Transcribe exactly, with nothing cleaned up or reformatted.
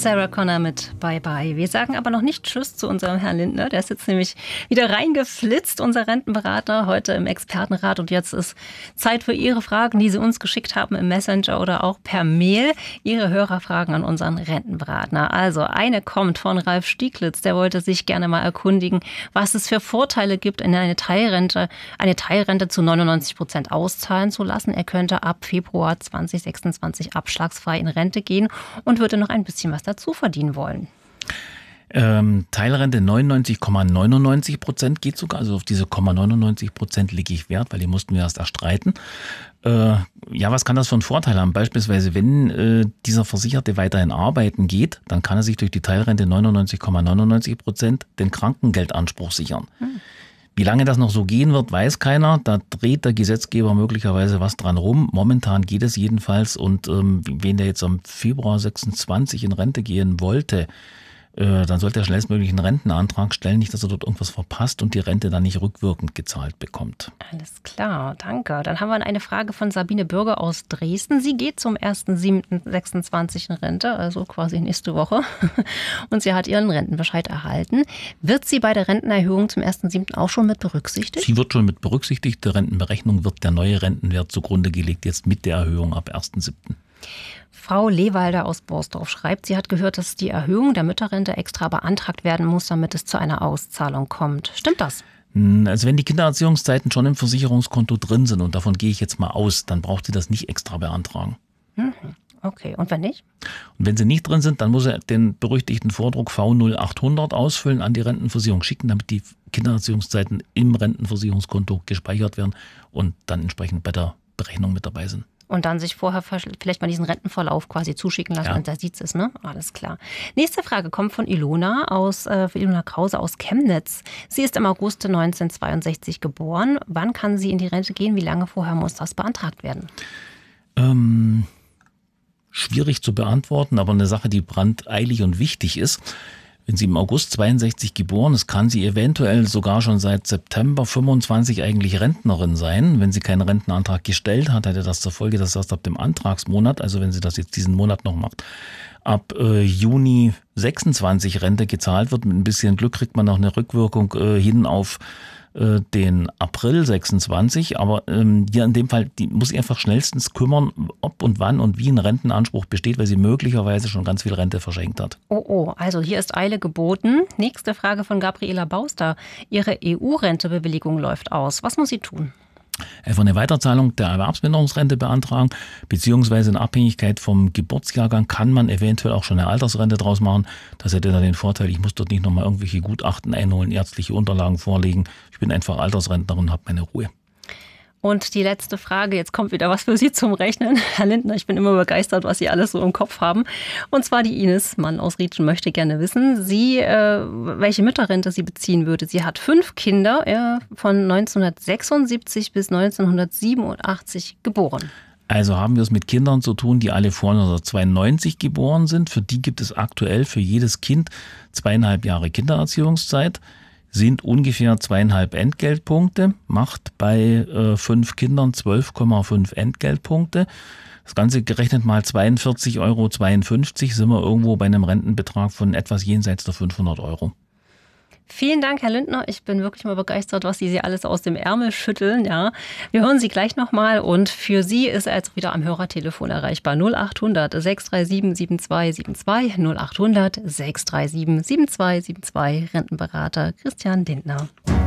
Sarah Connor mit Bye Bye. Wir sagen aber noch nicht Tschüss zu unserem Herrn Lindner. Der ist jetzt nämlich wieder reingeflitzt, unser Rentenberater, heute im Expertenrat. Und jetzt ist Zeit für Ihre Fragen, die Sie uns geschickt haben im Messenger oder auch per Mail. Ihre Hörerfragen an unseren Rentenberater. Also eine kommt von Ralf Stieglitz. Der wollte sich gerne mal erkundigen, was es für Vorteile gibt, in eine Teilrente, eine Teilrente zu neunundneunzig Prozent auszahlen zu lassen. Er könnte ab Februar zwanzig sechsundzwanzig abschlagsfrei in Rente gehen und würde noch ein bisschen was dazu verdienen wollen. Ähm, Teilrente neunundneunzig Komma neunundneunzig Prozent geht sogar, also auf diese neunundneunzig Prozent lege ich Wert, weil die mussten wir erst erstreiten. Äh, ja, was kann das für einen Vorteil haben? Beispielsweise, wenn äh, dieser Versicherte weiterhin arbeiten geht, dann kann er sich durch die Teilrente neunundneunzig Komma neunundneunzig Prozent den Krankengeldanspruch sichern. Hm. Wie lange das noch so gehen wird, weiß keiner. Da dreht der Gesetzgeber möglicherweise was dran rum. Momentan geht es jedenfalls. Und ähm, wen der jetzt am Februar sechsundzwanzig in Rente gehen wollte, äh, dann sollte er schnellstmöglich einen Rentenantrag stellen. Nicht, dass er dort irgendwas verpasst und die Rente dann nicht rückwirkend gezahlt bekommt. Alles klar, danke. Dann haben wir eine Frage von Sabine Bürger aus Dresden. Sie geht zum ersten siebten sechsundzwanzig in Rente, also quasi nächste Woche. Und sie hat ihren Rentenbescheid erhalten. Wird sie bei der Rentenerhöhung zum ersten siebten auch schon mit berücksichtigt? Sie wird schon mit berücksichtigt. Der Rentenberechnung wird der neue Rentenwert zugrunde gelegt, jetzt mit der Erhöhung ab ersten siebten Frau Lewalder aus Borsdorf schreibt, sie hat gehört, dass die Erhöhung der Mütterrente extra beantragt werden muss, damit es zu einer Auszahlung kommt. Stimmt das? Also wenn die Kindererziehungszeiten schon im Versicherungskonto drin sind, und davon gehe ich jetzt mal aus, dann braucht sie das nicht extra beantragen. Mhm. Okay, und wenn nicht? Und wenn sie nicht drin sind, dann muss er den berüchtigten Vordruck V null achthundert ausfüllen, an die Rentenversicherung schicken, damit die Kindererziehungszeiten im Rentenversicherungskonto gespeichert werden und dann entsprechend bei der Berechnung mit dabei sind. Und dann sich vorher vielleicht mal diesen Rentenverlauf quasi zuschicken lassen, ja. Und da sieht es, ne? Alles klar. Nächste Frage kommt von Ilona aus äh, Ilona Krause aus Chemnitz. Sie ist im August neunzehnhundertzweiundsechzig geboren. Wann kann sie in die Rente gehen? Wie lange vorher muss das beantragt werden? Ähm, schwierig zu beantworten, aber eine Sache, die brandeilig und wichtig ist. Wenn sie im August zweiundsechzig geboren ist, kann sie eventuell sogar schon seit September fünfundzwanzig eigentlich Rentnerin sein. Wenn sie keinen Rentenantrag gestellt hat, hätte das zur Folge, dass erst ab dem Antragsmonat, also wenn sie das jetzt diesen Monat noch macht, ab äh, Juni sechsundzwanzig Rente gezahlt wird. Mit ein bisschen Glück kriegt man noch eine Rückwirkung äh, hin auf äh, den April sechsundzwanzig. Aber ähm, hier in dem Fall, die muss sich einfach schnellstens kümmern, ob und wann und wie ein Rentenanspruch besteht, weil sie möglicherweise schon ganz viel Rente verschenkt hat. Oh, oh, also hier ist Eile geboten. Nächste Frage von Gabriela Bauster. Ihre E U-Rentebewilligung läuft aus. Was muss sie tun? Einfach eine Weiterzahlung der Erwerbsminderungsrente beantragen, beziehungsweise in Abhängigkeit vom Geburtsjahrgang kann man eventuell auch schon eine Altersrente draus machen. Das hätte dann den Vorteil, ich muss dort nicht nochmal irgendwelche Gutachten einholen, ärztliche Unterlagen vorlegen. Ich bin einfach Altersrentnerin und habe meine Ruhe. Und die letzte Frage, jetzt kommt wieder was für Sie zum Rechnen. Herr Lindner, ich bin immer begeistert, was Sie alles so im Kopf haben. Und zwar die Ines Mann aus Rietschen möchte gerne wissen, Sie, äh, welche Mütterrente sie beziehen würde. Sie hat fünf Kinder, äh, von neunzehnhundertsechsundsiebzig bis neunzehnhundertsiebenundachtzig geboren. Also haben wir es mit Kindern zu tun, die alle vor neunzehnhundertzweiundneunzig geboren sind. Für die gibt es aktuell für jedes Kind zweieinhalb Jahre Kindererziehungszeit. Sind ungefähr zweieinhalb Entgeltpunkte, macht bei äh, fünf Kindern zwölf Komma fünf Entgeltpunkte. Das Ganze gerechnet mal zweiundvierzig Euro zweiundfünfzig sind wir irgendwo bei einem Rentenbetrag von etwas jenseits der fünfhundert Euro. Vielen Dank, Herr Lindner. Ich bin wirklich mal begeistert, was Sie sich alles aus dem Ärmel schütteln. Ja, wir hören Sie gleich nochmal und für Sie ist er jetzt wieder am Hörertelefon erreichbar. null achthundert sechs drei sieben sieben zwei sieben zwei, null achthundert sechs drei sieben sieben zwei sieben zwei, Rentenberater Christian Lindner.